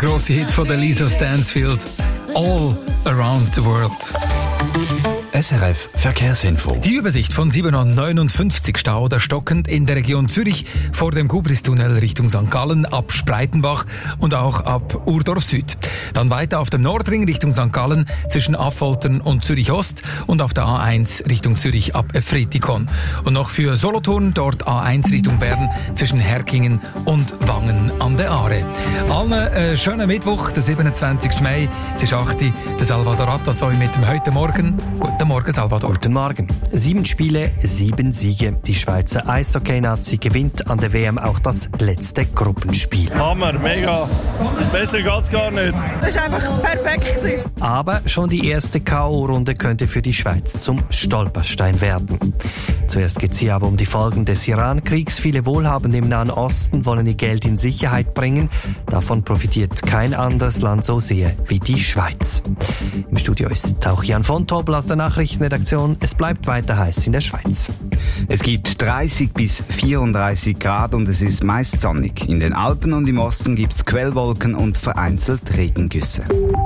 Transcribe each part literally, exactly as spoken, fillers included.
grosse Hit von der Lisa Stansfield, All Around the World. S R F Verkehrsinfo. Die Übersicht von siebenhundertneunundfünfzig Stau oder stockend in der Region Zürich vor dem Gubristunnel Richtung Sankt Gallen ab Spreitenbach und auch ab Urdorf Süd. Dann weiter auf dem Nordring Richtung Sankt Gallen zwischen Affoltern und Zürich Ost und auf der A eins Richtung Zürich ab Efretikon. Und noch für Solothurn dort A eins Richtung Bern zwischen Herkingen und Wangen an der Aare. Allen äh, schönen Mittwoch, der siebenundzwanzigsten Mai. Es ist acht Uhr. Der Salvador Atassoy mit dem «Heute Morgen». Guten Morgen, Salvador. Guten Morgen. Sieben Spiele, sieben Siege. Die Schweizer Eishockey-Nazi gewinnt an der W M auch das letzte Gruppenspiel. Hammer, mega. Besser geht's gar nicht. Das war einfach perfekt gewesen. Aber schon die erste K O-Runde könnte für die Schweiz zum Stolperstein werden. Zuerst geht es hier aber um die Folgen des Iran-Kriegs. Viele Wohlhabende im Nahen Osten wollen ihr Geld in Sicherheit bringen. Davon profitiert kein anderes Land so sehr wie die Schweiz. Im Studio ist auch Jan von Tobel aus der Nachrichtenredaktion. Es bleibt weiter heiß in der Schweiz. Es gibt dreißig bis vierunddreißig Grad und es ist meist sonnig. In den Alpen und im Osten gibt es Quellwolken und vereinzelt Regengüsse.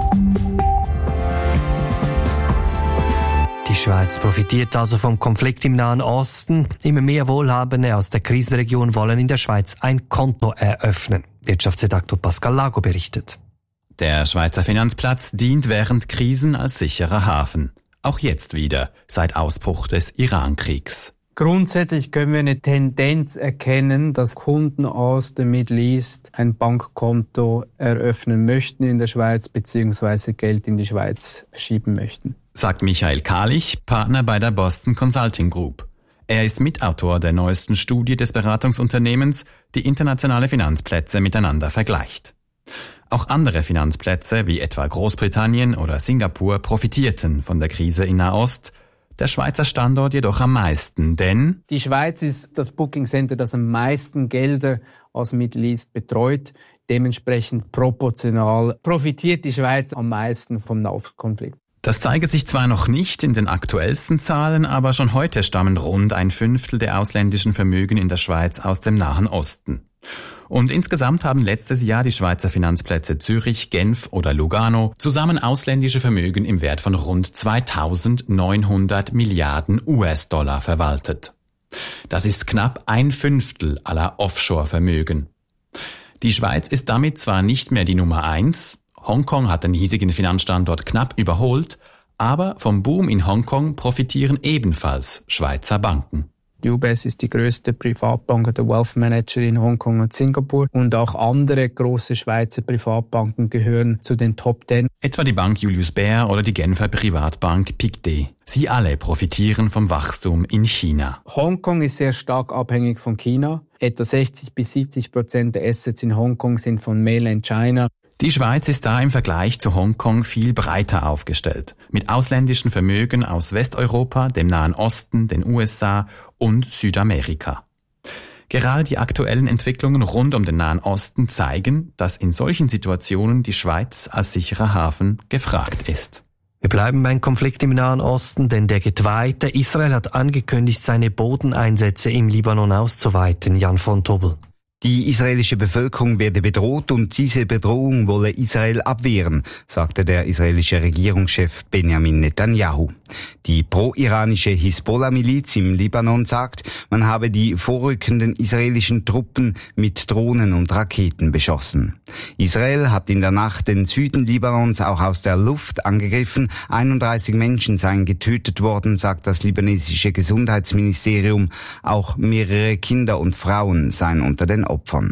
Die Schweiz profitiert also vom Konflikt im Nahen Osten. Immer mehr Wohlhabende aus der Krisenregion wollen in der Schweiz ein Konto eröffnen. Wirtschaftsredaktor Pascal Lago berichtet. Der Schweizer Finanzplatz dient während Krisen als sicherer Hafen. Auch jetzt wieder, seit Ausbruch des Iran-Kriegs. Grundsätzlich können wir eine Tendenz erkennen, dass Kunden aus dem Middle East ein Bankkonto eröffnen möchten in der Schweiz bzw. Geld in die Schweiz schieben möchten. Sagt Michael Kahlich, Partner bei der Boston Consulting Group. Er ist Mitautor der neuesten Studie des Beratungsunternehmens, die internationale Finanzplätze miteinander vergleicht. Auch andere Finanzplätze, wie etwa Großbritannien oder Singapur, profitierten von der Krise in Nahost. Der Schweizer Standort jedoch am meisten, denn die Schweiz ist das Booking Center, das am meisten Gelder aus dem Middle East betreut. Dementsprechend proportional profitiert die Schweiz am meisten vom Nahostkonflikt. Das zeige sich zwar noch nicht in den aktuellsten Zahlen, aber schon heute stammen rund ein Fünftel der ausländischen Vermögen in der Schweiz aus dem Nahen Osten. Und insgesamt haben letztes Jahr die Schweizer Finanzplätze Zürich, Genf oder Lugano zusammen ausländische Vermögen im Wert von rund zweitausendneunhundert Milliarden U S-Dollar verwaltet. Das ist knapp ein Fünftel aller Offshore-Vermögen. Die Schweiz ist damit zwar nicht mehr die Nummer eins, Hongkong hat den hiesigen Finanzstandort knapp überholt, aber vom Boom in Hongkong profitieren ebenfalls Schweizer Banken. Die U B S ist die grösste Privatbank der Wealth Manager in Hongkong und Singapur und auch andere große Schweizer Privatbanken gehören zu den Top Ten. Etwa die Bank Julius Baer oder die Genfer Privatbank Pictet. Sie alle profitieren vom Wachstum in China. Hongkong ist sehr stark abhängig von China. Etwa sechzig bis siebzig Prozent der Assets in Hongkong sind von Mainland China. Die Schweiz ist da im Vergleich zu Hongkong viel breiter aufgestellt, mit ausländischen Vermögen aus Westeuropa, dem Nahen Osten, den U S A und Südamerika. Gerade die aktuellen Entwicklungen rund um den Nahen Osten zeigen, dass in solchen Situationen die Schweiz als sicherer Hafen gefragt ist. Wir bleiben beim Konflikt im Nahen Osten, denn der geht weiter. Israel hat angekündigt, seine Bodeneinsätze im Libanon auszuweiten. Jan von Tobel. Die israelische Bevölkerung werde bedroht und diese Bedrohung wolle Israel abwehren, sagte der israelische Regierungschef Benjamin Netanyahu. Die pro-iranische Hisbollah-Miliz im Libanon sagt, man habe die vorrückenden israelischen Truppen mit Drohnen und Raketen beschossen. Israel hat in der Nacht den Süden Libanons auch aus der Luft angegriffen. einunddreißig Menschen seien getötet worden, sagt das libanesische Gesundheitsministerium. Auch mehrere Kinder und Frauen seien unter den Opfern.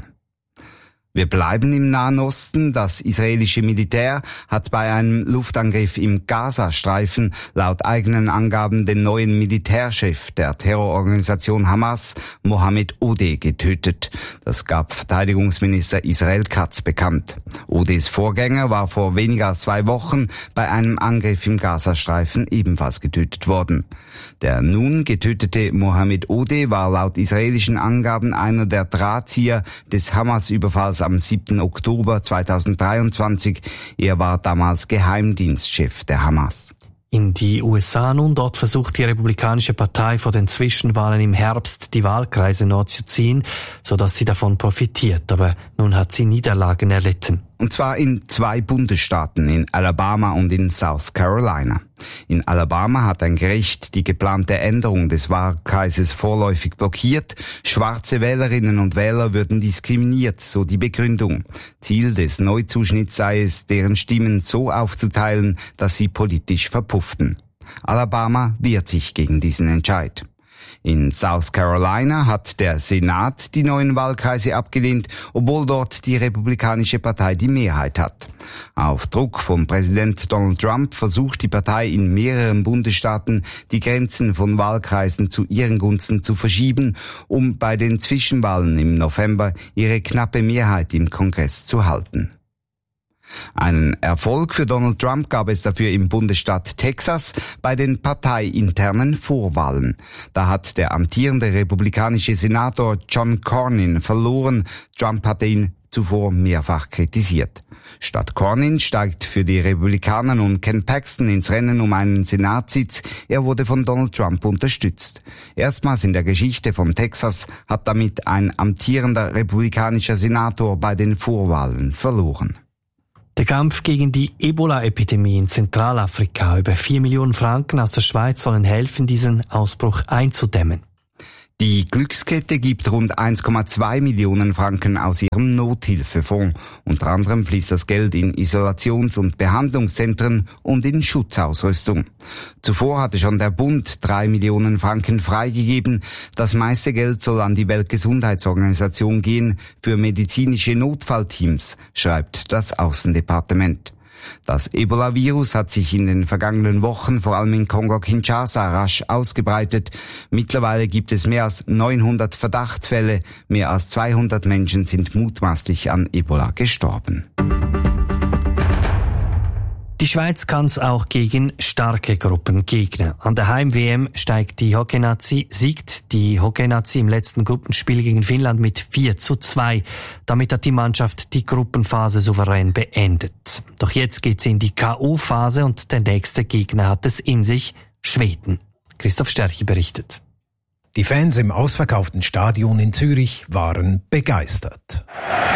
Wir bleiben im Nahen Osten. Das israelische Militär hat bei einem Luftangriff im Gazastreifen laut eigenen Angaben den neuen Militärchef der Terrororganisation Hamas, Mohammed Odeh, getötet. Das gab Verteidigungsminister Israel Katz bekannt. Odehs Vorgänger war vor weniger als zwei Wochen bei einem Angriff im Gazastreifen ebenfalls getötet worden. Der nun getötete Mohammed Odeh war laut israelischen Angaben einer der Drahtzieher des Hamas-Überfalls am siebten Oktober zweitausenddreiundzwanzig. Er war damals Geheimdienstchef der Hamas. In die U S A nun, dort versucht die Republikanische Partei vor den Zwischenwahlen im Herbst die Wahlkreise neu zu ziehen, sodass sie davon profitiert. Aber nun hat sie Niederlagen erlitten. Und zwar in zwei Bundesstaaten, in Alabama und in South Carolina. In Alabama hat ein Gericht die geplante Änderung des Wahlkreises vorläufig blockiert. Schwarze Wählerinnen und Wähler würden diskriminiert, so die Begründung. Ziel des Neuzuschnitts sei es, deren Stimmen so aufzuteilen, dass sie politisch verpufften. Alabama wehrt sich gegen diesen Entscheid. In South Carolina hat der Senat die neuen Wahlkreise abgelehnt, obwohl dort die Republikanische Partei die Mehrheit hat. Auf Druck von Präsident Donald Trump versucht die Partei in mehreren Bundesstaaten, die Grenzen von Wahlkreisen zu ihren Gunsten zu verschieben, um bei den Zwischenwahlen im November ihre knappe Mehrheit im Kongress zu halten. Einen Erfolg für Donald Trump gab es dafür im Bundesstaat Texas bei den parteiinternen Vorwahlen. Da hat der amtierende republikanische Senator John Cornyn verloren. Trump hatte ihn zuvor mehrfach kritisiert. Statt Cornyn steigt für die Republikaner nun Ken Paxton ins Rennen um einen Senatssitz. Er wurde von Donald Trump unterstützt. Erstmals in der Geschichte von Texas hat damit ein amtierender republikanischer Senator bei den Vorwahlen verloren. Der Kampf gegen die Ebola-Epidemie in Zentralafrika. Über vier Millionen Franken aus der Schweiz sollen helfen, diesen Ausbruch einzudämmen. Die Glückskette gibt rund eins Komma zwei Millionen Franken aus ihrem Nothilfefonds. Unter anderem fließt das Geld in Isolations- und Behandlungszentren und in Schutzausrüstung. Zuvor hatte schon der Bund drei Millionen Franken freigegeben. Das meiste Geld soll an die Weltgesundheitsorganisation gehen für medizinische Notfallteams, schreibt das Außendepartement. Das Ebola-Virus hat sich in den vergangenen Wochen vor allem in Kongo-Kinshasa rasch ausgebreitet. Mittlerweile gibt es mehr als neunhundert Verdachtsfälle. Mehr als zweihundert Menschen sind mutmaßlich an Ebola gestorben. Die Schweiz kann es auch gegen starke Gruppen gegner. An der Heim-W M steigt die Hockey-Nazi, siegt die Hockey-Nazi im letzten Gruppenspiel gegen Finnland mit vier zu zwei. Damit hat die Mannschaft die Gruppenphase souverän beendet. Doch jetzt geht's in die K O-Phase und der nächste Gegner hat es in sich, Schweden. Christoph Stärchi berichtet. Die Fans im ausverkauften Stadion in Zürich waren begeistert.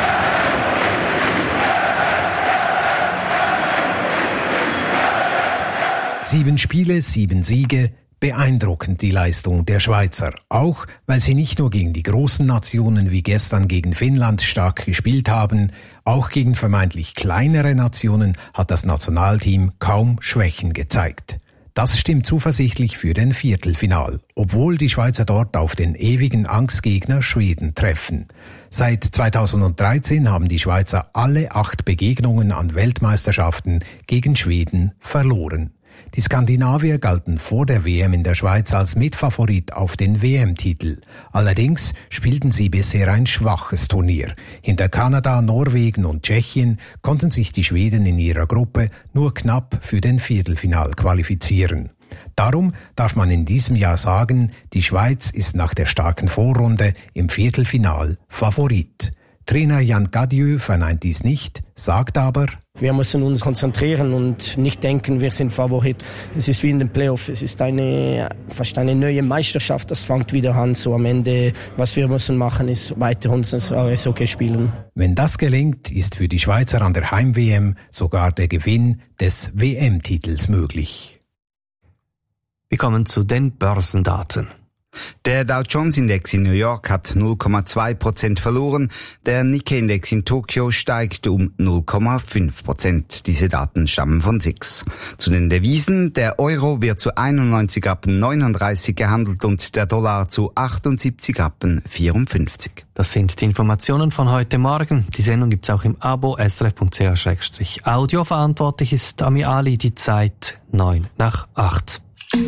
Sieben Spiele, sieben Siege, beeindruckend die Leistung der Schweizer. Auch, weil sie nicht nur gegen die großen Nationen wie gestern gegen Finnland stark gespielt haben, auch gegen vermeintlich kleinere Nationen hat das Nationalteam kaum Schwächen gezeigt. Das stimmt zuversichtlich für den Viertelfinal, obwohl die Schweizer dort auf den ewigen Angstgegner Schweden treffen. Seit zweitausenddreizehn haben die Schweizer alle acht Begegnungen an Weltmeisterschaften gegen Schweden verloren. Die Skandinavier galten vor der W M in der Schweiz als Mitfavorit auf den W M-Titel. Allerdings spielten sie bisher ein schwaches Turnier. Hinter Kanada, Norwegen und Tschechien konnten sich die Schweden in ihrer Gruppe nur knapp für den Viertelfinal qualifizieren. Darum darf man in diesem Jahr sagen, die Schweiz ist nach der starken Vorrunde im Viertelfinal Favorit. Trainer Jan Gadieu verneint dies nicht, sagt aber: Wir müssen uns konzentrieren und nicht denken, wir sind Favorit. Es ist wie in den Playoffs, es ist eine, fast eine neue Meisterschaft, das fängt wieder an. So am Ende, was wir müssen machen, ist weiter unser Eishockey spielen. Wenn das gelingt, ist für die Schweizer an der Heim-W M sogar der Gewinn des W M-Titels möglich. Wir kommen zu den Börsendaten. Der Dow Jones Index in New York hat null Komma zwei Prozent verloren, der Nikkei Index in Tokio steigt um null Komma fünf Prozent. Diese Daten stammen von S I X. Zu den Devisen: Der Euro wird zu einundneunzig Rappen neununddreißig gehandelt und der Dollar zu achtundsiebzig Rappen vierundfünfzig. Das sind die Informationen von heute Morgen. Die Sendung gibt's auch im Abo s r f punkt c h slash audio. Verantwortlich ist Ami Ali. Die Zeit neun nach acht.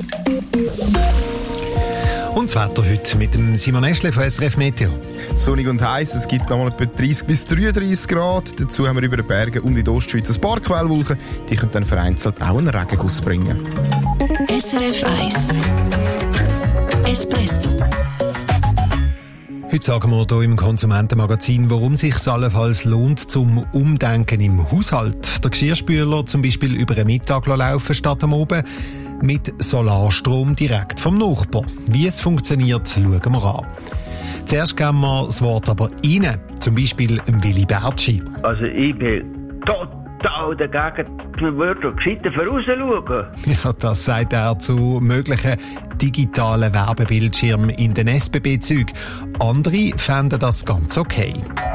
Und das Wetter heute mit dem Simon Eschle von S R F Meteo. Sonnig und heiß, es gibt nochmal etwa dreißig bis dreiunddreißig Grad. Dazu haben wir über den Bergen und in der Ostschweiz ein paar Quellwolken. Die können dann vereinzelt auch einen Regenguss bringen. S R F eins Espresso. Heute sagen wir hier im Konsumentenmagazin, warum es sich allenfalls lohnt zum Umdenken im Haushalt. Der Geschirrspüler zum Beispiel über einen Mittag laufen statt am Oben mit Solarstrom direkt vom Nachbarn. Wie es funktioniert, schauen wir an. Zuerst geben wir das Wort aber Ihnen, zum Beispiel Willi Bertschi. Also ich bin total dagegen. Man würde gescheiter vorausschauen. Ja, das sagt er zu möglichen digitalen Werbebildschirmen in den S B B-Zügen. Andere fänden das ganz okay.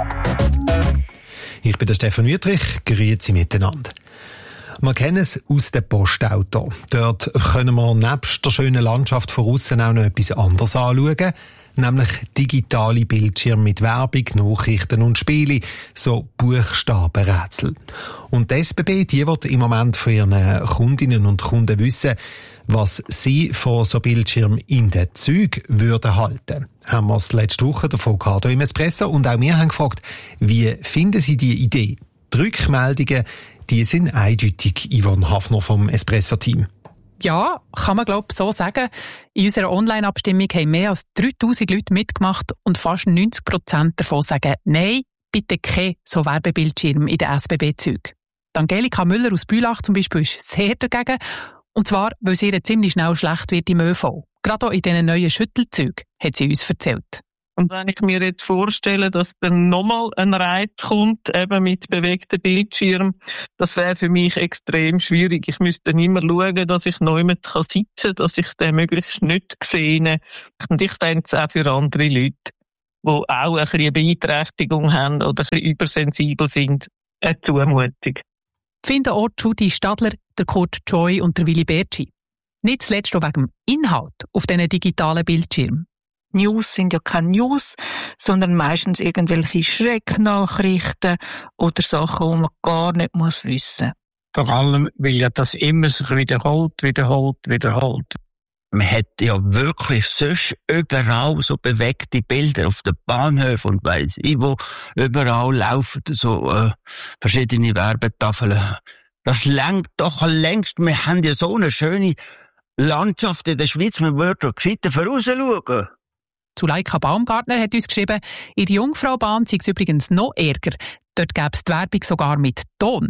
Ich bin der Stefan Wüttrich, grüezi miteinander. Wir kennen es aus dem Postauto. Dort können wir nebst der schönen Landschaft von aussen auch noch etwas anderes anschauen, nämlich digitale Bildschirme mit Werbung, Nachrichten und Spiele, so Buchstabenrätsel. Und die S B B, die wird im Moment von ihren Kundinnen und Kunden wissen, was sie von so Bildschirmen in den Zügen würden halten. Haben wir es letzte Woche davon gehabt, im Espresso, und auch wir haben gefragt, wie finden Sie die Idee? Die Rückmeldungen, die sind eindeutig, Yvonne Hafner vom Espresso-Team. Ja, kann man glaube ich so sagen. In unserer Online-Abstimmung haben mehr als dreitausend Leute mitgemacht und fast neunzig Prozent davon sagen, nein, bitte kein so Werbebildschirm in den S B B-Zügen. Angelika Müller aus Bülach zum Beispiel ist sehr dagegen, und zwar, weil es ihr ziemlich schnell schlecht wird im ÖV. Gerade auch in diesen neuen Schüttelzügen, hat sie uns erzählt. Und wenn ich mir jetzt vorstelle, dass dann nochmal ein Reit kommt, eben mit bewegten Bildschirm, das wäre für mich extrem schwierig. Ich müsste dann immer schauen, dass ich neu mit sitzen kann, dass ich den möglichst nicht sehe. Und ich denke es auch für andere Leute, die auch ein bisschen eine Beeinträchtigung haben oder ein bisschen übersensibel sind, eine Zumutung. Finden auch Judy Stadler, der Kurt Joy und der Willi Bertschi. Nicht zuletzt auch wegen dem Inhalt auf diesen digitalen Bildschirmen. News sind ja keine News, sondern meistens irgendwelche Schrecknachrichten oder Sachen, die man gar nicht muss wissen. Vor allem, weil ja das immer sich wiederholt, wiederholt, wiederholt. Man hat ja wirklich sonst überall so bewegte Bilder auf den Bahnhöfen und weiss ich wo. Überall laufen so äh, verschiedene Werbetafeln. Das lenkt doch längst. Wir haben ja so eine schöne Landschaft in der Schweiz. Man würde gescheiter vorausschauen. Zuleika Baumgartner hat uns geschrieben, in der Jungfraubahn sei es übrigens noch ärger. Dort gäbe es die Werbung sogar mit Ton.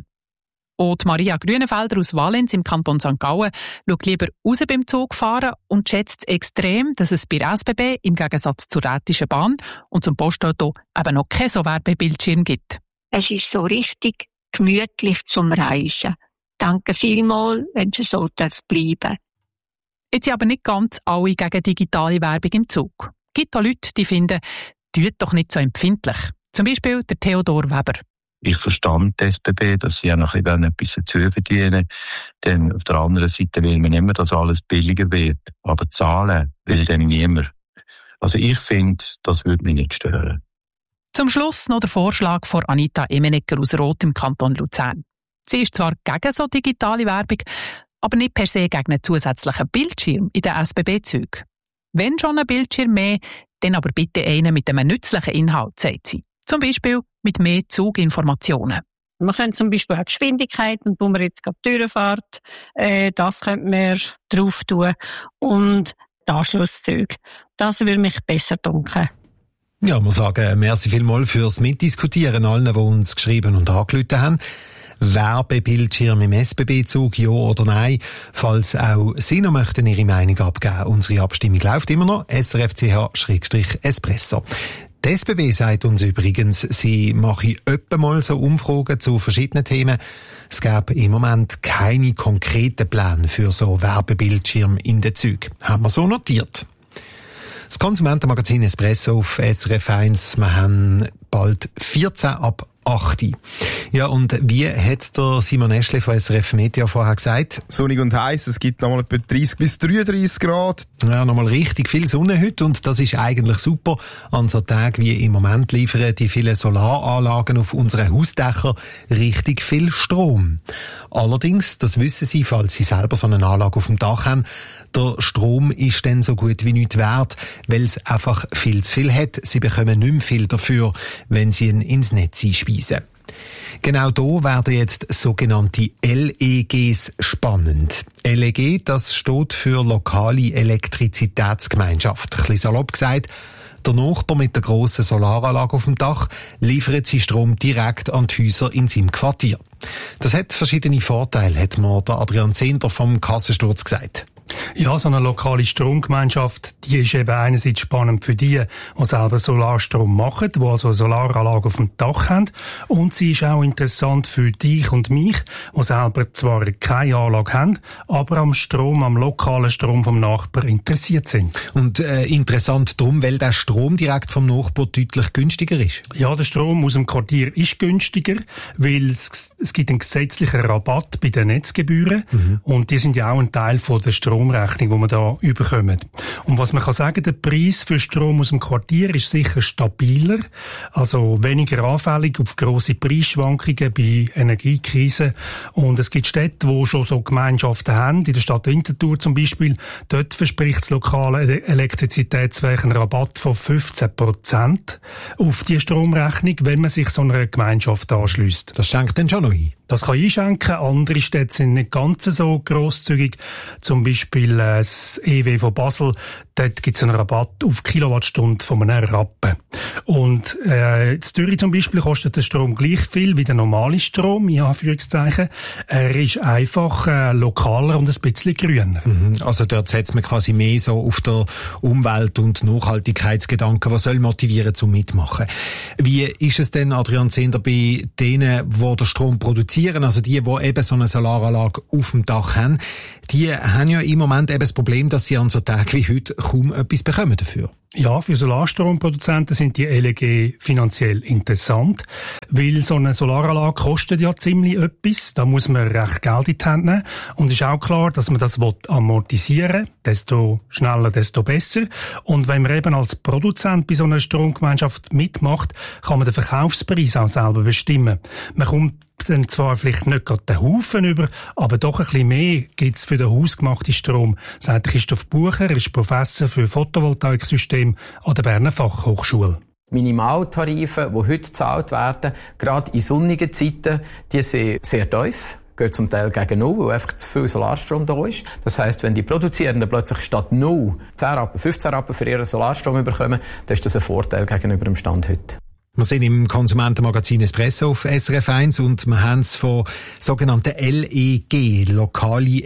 Und Maria Grünenfelder aus Valenz im Kanton Sankt Gallen schaut lieber raus beim Zugfahren und schätzt es extrem, dass es bei der S B B im Gegensatz zur Rätischen Bahn und zum Postauto eben noch kein so Werbebildschirm gibt. Es ist so richtig gemütlich zum Reisen. Danke vielmals, wenn es so bleiben darf. Jetzt sind aber nicht ganz alle gegen digitale Werbung im Zug. Es gibt auch Leute, die finden, tut doch nicht so empfindlich. Zum Beispiel der Theodor Weber. Ich verstehe die S B B, dass sie ja noch etwas dazu verdienen. Denn auf der anderen Seite will man immer, dass alles billiger wird. Aber zahlen will dann niemand. Also ich finde, das würde mich nicht stören. Zum Schluss noch der Vorschlag von Anita Emenegger aus Roth im Kanton Luzern. Sie ist zwar gegen so digitale Werbung, aber nicht per se gegen einen zusätzlichen Bildschirm in den S B B-Zügen. Wenn schon ein Bildschirm mehr, dann aber bitte einen mit einem nützlichen Inhalt, sagt sie. Zum Beispiel mit mehr Zuginformationen. Man könnte zum Beispiel auch Geschwindigkeiten, wo man jetzt gerade durchfährt, äh, das könnte man drauf tun. Und die Anschlusszüge. Das würde mich besser dunkeln. Ja, wir sagen merci vielmals fürs Mitdiskutieren allen, die uns geschrieben und angerufen haben. Werbebildschirm im S B B-Zug, ja oder nein? Falls auch Sie noch möchten Ihre Meinung abgeben, unsere Abstimmung läuft immer noch. S R F C H Espresso. Die S B B sagt uns übrigens, sie mache öppe mal so Umfragen zu verschiedenen Themen. Es gäbe im Moment keine konkreten Pläne für so Werbebildschirme in den Zügen. Haben wir so notiert. Das Konsumentenmagazin Espresso auf S R F eins. Wir haben bald vierzehn ab acht. Ja, und wie hat der Simon Eschle von S R F Media vorher gesagt? Sonnig und heiß, es gibt nochmal etwa dreißig bis dreiunddreißig Grad. Ja, nochmal richtig viel Sonne heute und das ist eigentlich super. An so Tagen wie im Moment liefern die vielen Solaranlagen auf unseren Hausdächern richtig viel Strom. Allerdings, das wissen Sie, falls Sie selber so eine Anlage auf dem Dach haben, der Strom ist dann so gut wie nichts wert, weil es einfach viel zu viel hat. Sie bekommen nicht mehr viel dafür, wenn Sie ihn ins Netz einspeisen. Genau da werden jetzt sogenannte L E Gs spannend. L E G, das steht für lokale Elektrizitätsgemeinschaft. Ein bisschen salopp gesagt, der Nachbar mit der grossen Solaranlage auf dem Dach liefert sie Strom direkt an die Häuser in seinem Quartier. Das hat verschiedene Vorteile, hat mir der Adrian Zehnder vom Kassensturz gesagt. Ja, so eine lokale Stromgemeinschaft, die ist eben einerseits spannend für die, die selber Solarstrom machen, die also eine Solaranlage auf dem Dach haben. Und sie ist auch interessant für dich und mich, die selber zwar keine Anlage haben, aber am Strom, am lokalen Strom vom Nachbarn interessiert sind. Und äh, interessant darum, weil der Strom direkt vom Nachbarn deutlich günstiger ist? Ja, der Strom aus dem Quartier ist günstiger, weil es, es gibt einen gesetzlichen Rabatt bei den Netzgebühren. Mhm. Und die sind ja auch ein Teil von der Stromrechnung, die man da überkommen. Und was man kann sagen, der Preis für Strom aus dem Quartier ist sicher stabiler, also weniger anfällig auf grosse Preisschwankungen bei Energiekrisen. Und es gibt Städte, die schon so Gemeinschaften haben, in der Stadt Winterthur zum Beispiel. Dort verspricht das lokale Elektrizitätswerk einen Rabatt von fünfzehn Prozent auf die Stromrechnung, wenn man sich so einer Gemeinschaft anschliesst. Das schenkt dann schon noch ein? Das kann einschenken. Andere Städte sind nicht ganz so grosszügig. Zum Beispiel äh, das E W von Basel. Dort gibt es einen Rabatt auf Kilowattstunde von einem Rappen. Und äh, in Zürich zum Beispiel kostet der Strom gleich viel wie der normale Strom, in Anführungszeichen. Er ist einfach äh, lokaler und ein bisschen grüner. Mhm. Also dort setzt man quasi mehr so auf der Umwelt- und Nachhaltigkeitsgedanken, was soll motivieren zum Mitmachen. Wie ist es denn, Adrian Zehnder, bei denen, die den Strom produzieren, also die, die eben so eine Solaranlage auf dem Dach haben, die haben ja im Moment eben das Problem, dass sie an so Tagen wie heute kaum etwas bekommen dafür. Ja, für Solarstromproduzenten sind die L E G finanziell interessant, weil so eine Solaranlage kostet ja ziemlich etwas. Da muss man recht Geld in die Hand nehmen. Und es ist auch klar, dass man das amortisieren will. Desto schneller, desto besser. Und wenn man eben als Produzent bei so einer Stromgemeinschaft mitmacht, kann man den Verkaufspreis auch selber bestimmen. Man kommt dann zwar vielleicht nicht gerade den Haufen über, aber doch ein bisschen mehr gibt's für den hausgemachten Strom, sagt Christoph Bucher, er ist Professor für Photovoltaiksystem an der Berner Fachhochschule. Minimaltarife, die heute gezahlt werden, gerade in sonnigen Zeiten, die sind sehr tief. Geht zum Teil gegen null, weil einfach zu viel Solarstrom da ist. Das heisst, wenn die Produzierenden plötzlich statt null zehn Rappen, fünfzehn Rappen für ihren Solarstrom bekommen, dann ist das ein Vorteil gegenüber dem Stand heute. Wir sind im Konsumentenmagazin Espresso auf S R F eins und wir haben es von sogenannten L E G, lokale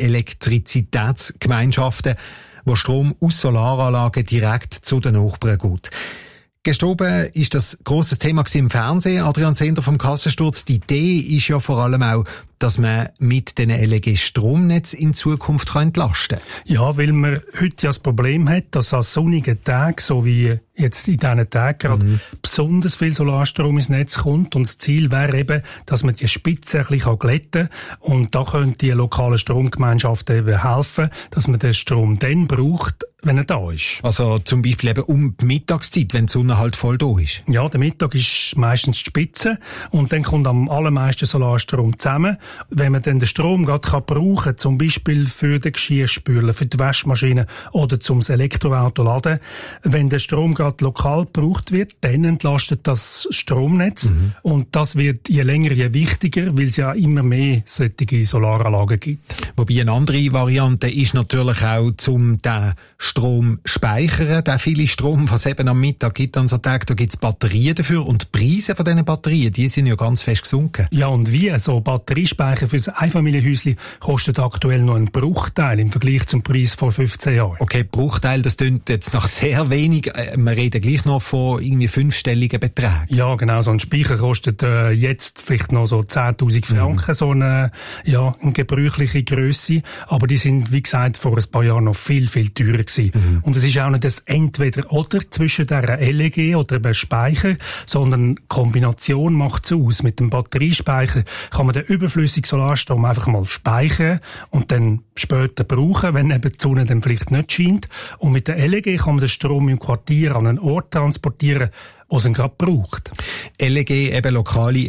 Elektrizitätsgemeinschaften, wo Strom aus Solaranlagen direkt zu den Nachbarn geht. Gestorben ist das grosses Thema im Fernsehen. Adrian Zehnder vom Kassensturz. Die Idee ist ja vor allem auch, dass man mit den L E G-Stromnetz in Zukunft entlasten kann. Ja, weil man heute ja das Problem hat, dass an sonnigen Tagen, so wie jetzt in diesen Tagen gerade, mhm. besonders viel Solarstrom ins Netz kommt. Und das Ziel wäre eben, dass man die Spitze ein bisschen glätten kann. Und da können die lokalen Stromgemeinschaften eben helfen, dass man den Strom dann braucht, wenn er da ist. Also zum Beispiel eben um die Mittagszeit, wenn die Sonne halt voll da ist. Ja, der Mittag ist meistens die Spitze und dann kommt am allermeisten Solarstrom zusammen. Wenn man dann den Strom gerade brauchen kann, zum Beispiel für den Geschirrspüler, für die Waschmaschine oder zum Elektroauto laden, wenn der Strom gerade lokal gebraucht wird, dann entlastet das Stromnetz. Mhm. Und das wird je länger, je wichtiger, weil es ja immer mehr solche Solaranlagen gibt. Wobei eine andere Variante ist natürlich auch, zum den Strom speichern, den viele Strom, was es eben am Mittag gibt an so Tagen, da gibt es Batterien dafür und die Preise von diesen Batterien, die sind ja ganz fest gesunken. Ja, und wie? So Batteriespeicher für ein Einfamilienhäuschen kostet aktuell noch einen Bruchteil im Vergleich zum Preis vor fünfzehn Jahren. Okay, Bruchteil, das klingt jetzt nach sehr wenig. Wir reden gleich noch von irgendwie fünfstelligen Beträgen. Ja, genau. So ein Speicher kostet äh, jetzt vielleicht noch so zehntausend Franken, mhm. so eine, ja, eine gebräuchliche Grösse. Aber die sind, wie gesagt, vor ein paar Jahren noch viel, viel teurer gewesen. Mhm. Und es ist auch nicht das Entweder-Oder zwischen der L E G oder dem Speicher, sondern die Kombination macht es aus. Mit dem Batteriespeicher kann man den überflüssigen Solarstrom einfach mal speichern und dann später brauchen, wenn eben die Sonne dann vielleicht nicht scheint. Und mit der L E G kann man den Strom im Quartier an einen Ort transportieren, was es gerade braucht. L E G, eben lokale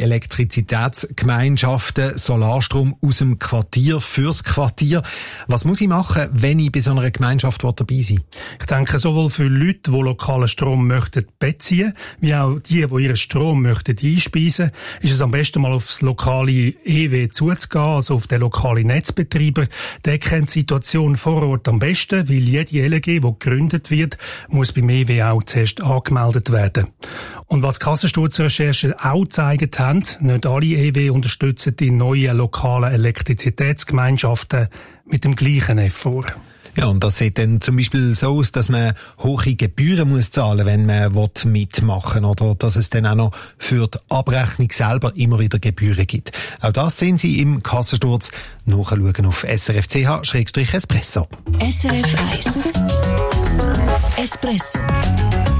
Elektrizitätsgemeinschaften, Solarstrom aus dem Quartier fürs Quartier. Was muss ich machen, wenn ich bei so einer Gemeinschaft dabei sein will? Ich denke, sowohl für Leute, die lokalen Strom möchten beziehen, wie auch die, die ihren Strom möchten einspeisen, ist es am besten mal aufs lokale E W zuzugehen, also auf den lokalen Netzbetreiber. Der kennt die Situation vor Ort am besten, weil jede L E G, die gegründet wird, muss beim E W auch zuerst angemeldet werden. Und was Kassensturzrecherchen auch gezeigt haben, nicht alle E W unterstützen die neuen lokalen Elektrizitätsgemeinschaften mit dem gleichen Effort. Ja, und das sieht dann zum Beispiel so aus, dass man hohe Gebühren muss zahlen, wenn man mitmachen will, oder dass es dann auch noch für die Abrechnung selber immer wieder Gebühren gibt. Auch das sehen Sie im Kassensturz. Nachschauen auf S R F C H Espresso. S R F eins Espresso.